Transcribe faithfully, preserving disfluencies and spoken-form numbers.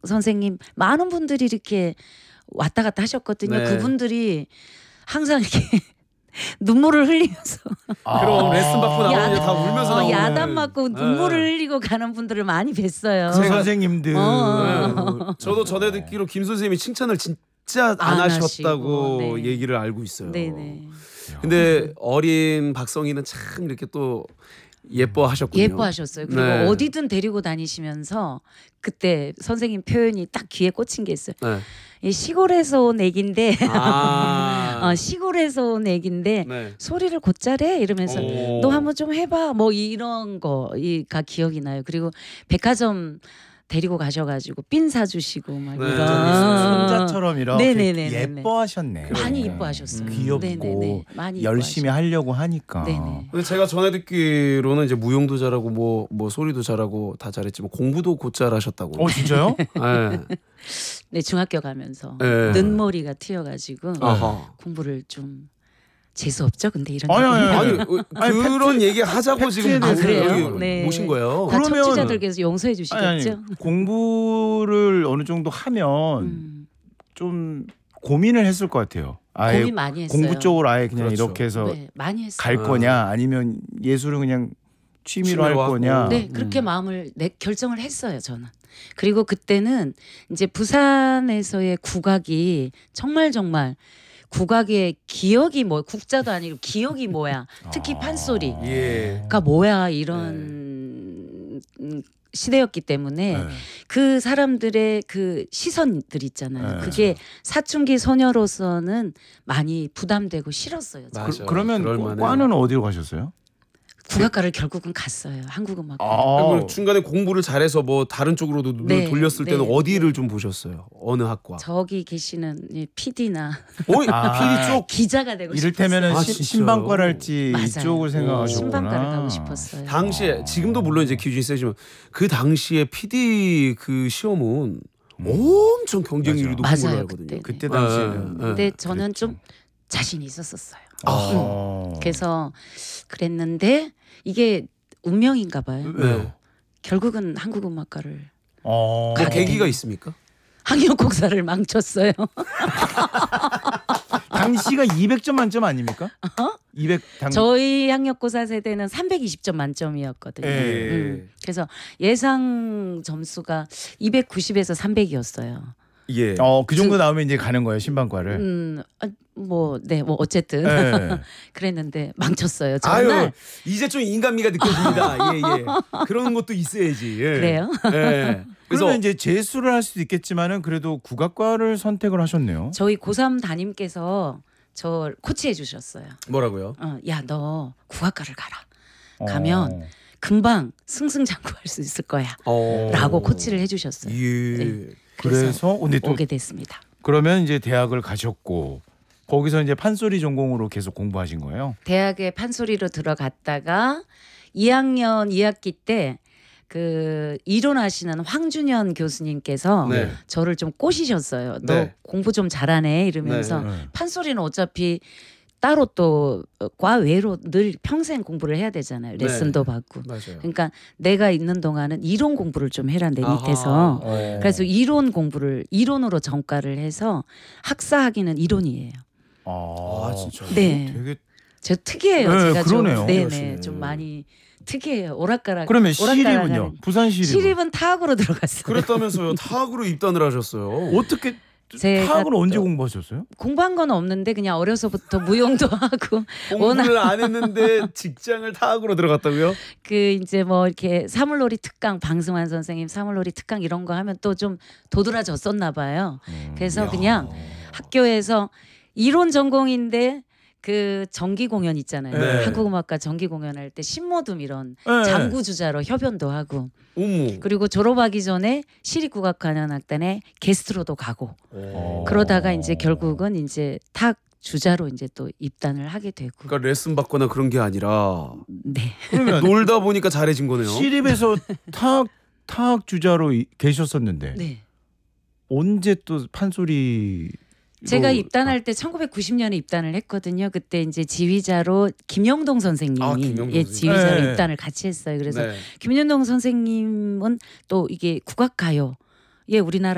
선생님 많은 분들이 이렇게 왔다 갔다 하셨거든요. 네. 그분들이 항상 이렇게 눈물을 흘리면서 아. 그럼 레슨 받고 나오면 야단, 다 울면서 나오는. 야단 맞고 네. 눈물을 흘리고 가는 분들을 많이 뵀어요. 그 선생님들. 어. 네. 저도 전에 듣기로 김 선생님이 칭찬을 진짜 안, 안 하셨다고 하시고, 네. 얘기를 알고 있어요. 네네. 근데 어린 박성희는 참 이렇게 또 예뻐하셨군요. 예뻐하셨어요. 그리고 네. 어디든 데리고 다니시면서 그때 선생님 표현이 딱 귀에 꽂힌 게 있어요. 네. 이 시골에서 온 애기인데 아. 어, 시골에서 온 애기인데 네. 소리를 곧잘해 이러면서 오. 너 한번 좀 해봐 뭐 이런 거가 기억이 나요. 그리고 백화점 데리고 가셔가지고 핀 사주시고 막 네. 이런 손자처럼 이렇게 네네네네네. 예뻐하셨네. 많이 예뻐하셨어요. 음. 귀엽고 네네네. 많이 열심히 하려고 하니까. 네네. 근데 제가 전에 듣기로는 이제 무용도 잘하고 뭐, 뭐 소리도 잘하고 다 잘했지만 공부도 곧잘 하셨다고. 어 진짜요? 네. 네 중학교 가면서 네. 눈머리가 튀어가지고 아하. 공부를 좀 재수 없죠. 근데 이런 아니, 아니, 아니, 아니. 아니 그런 얘기 하자고 지금 팩트에 아, 그래요? 여기 네. 모신 거예요. 다 그러면- 청취자들께서 용서해 아니, 주시겠죠. 아니, 공부를 어느 정도 하면 음, 좀 고민을 했을 것 같아요. 아예 고민 많이 했어요. 공부 쪽으로 아예 그냥 그렇죠. 이렇게 해서 네, 많이 했어요. 갈 거냐 아니면 예술을 그냥 취미로 할 취미로 하고. 거냐. 네, 그렇게 마음을 내 결정을 했어요, 저는. 그리고 그때는 이제 부산에서의 국악이 정말 정말 국악의 기억이 뭐 국자도 아니고 기억이 뭐야. 특히 아. 판소리가 예. 뭐야 이런 음, 시대였기 때문에 네. 그 사람들의 그 시선들 있잖아요. 네. 그게 사춘기 소녀로서는 많이 부담되고 싫었어요. 저는. 맞아요. 그, 그러면 그럴만해요. 과는 어디로 가셨어요? 국악과를 결국은 갔어요. 한국음악과. 그리고 중간에 공부를 잘해서 뭐 다른 쪽으로도 눈을 네, 돌렸을 때는 네. 어디를 좀 보셨어요? 어느 학과? 저기 계시는 피디나 어, 아. 피디 쪽. 기자가 되고 이를테면은 아, 시- 진짜요? 신방과를 할지 맞아요. 이쪽을 생각하셨구나. 신방과를 가고 싶었어요. 당시에 지금도 물론 이제 기준이 세지만 그 당시에 피디 그 시험은 엄청 경쟁률이 높은 맞아요. 걸로 맞아요, 알거든요. 그때. 그때 당시에는. 네, 근데 저는 그랬죠. 좀 자신이 있었었어요. 어. 그래서 그랬는데 이게 운명인가 봐요. 네. 결국은 한국음악과를 어. 뭐 가게 계기가 되네. 있습니까? 학력고사를 망쳤어요. 당시가 이백 점 만점 아닙니까? 이백 당. 저희 학력고사 세대는 삼백이십 점 만점이었거든요. 예. 음. 그래서 예상 점수가 이백구십에서 삼백이었어요. 예. 어, 그 정도 나오면 이제 가는 거예요, 신방과를. 음, 아, 뭐, 네, 뭐 어쨌든 예. 그랬는데 망쳤어요. 아유 정말 이제 좀 인간미가 느껴집니다. 예 예. 그런 것도 있어야지. 예. 그래요? 예. 그래서 그러면 이제 재수를 할 수도 있겠지만은 그래도 국악과를 선택을 하셨네요. 저희 고삼 담임께서 저 코치해 주셨어요. 뭐라고요? 어, 야, 너 국악과를 가라. 가면 어. 금방 승승장구할 수 있을 거야. 어. 라고 코치를 해주셨어요. 예. 네. 그래서 근데 또 오게 됐습니다. 그러면 이제 대학을 가셨고 거기서 이제 판소리 전공으로 계속 공부하신 거예요. 대학에 판소리로 들어갔다가 이 학년 이 학기 때 그 이론하시는 황준현 교수님께서 네. 저를 좀 꼬시셨어요. 너 네. 공부 좀 잘하네 이러면서 네. 판소리는 어차피 따로 또 과외로 늘 평생 공부를 해야 되잖아요. 레슨도 받고. 맞아요. 그러니까 내가 있는 동안은 이론 공부를 좀 해라 내 아하. 밑에서. 어. 그래서 이론 공부를 이론으로 전과를 해서 학사학위는 이론이에요. 아, 아, 진짜. 네. 되게 저 특이해요. 네, 제가 그러네요. 좀 네네 그러시네. 좀 많이 특이해요. 오락가락. 그러면 오락가락하는. 시립은요? 부산 시립. 시립은 타학으로 들어갔어요. 그랬다면서요. 타학으로 입단을 하셨어요. 어떻게 제가 타학을 언제 또 공부하셨어요? 공부한 건 없는데 그냥 어려서부터 무용도 하고 공부를 안 했는데 직장을 타학으로 들어갔다고요? 그 이제 뭐 이렇게 사물놀이 특강 방승환 선생님 사물놀이 특강 이런 거 하면 또 좀 도드라졌었나 봐요. 그래서 야. 그냥 학교에서 이론 전공인데 그 정기 공연 있잖아요. 네. 한국음악과 정기 공연할 때 신모둠 이런 네. 장구 주자로 협연도 하고 어머. 그리고 졸업하기 전에 시립국악관현악단에 게스트로도 가고 어. 그러다가 이제 결국은 이제 탁 주자로 이제 또 입단을 하게 되고 그러니까 레슨 받거나 그런 게 아니라 네. 그러면 놀다 보니까 잘해진 거네요. 시립에서 타학 타학 주자로 이- 계셨었는데 네. 언제 또 판소리 제가 입단할 때 천구백구십 년에 입단을 했거든요. 그때 이제 지휘자로 김영동 선생님이 아, 김영동 예, 선생님. 지휘자로 네. 입단을 같이 했어요. 그래서 네. 김영동 선생님은 또 이게 국악가요. 예, 우리나라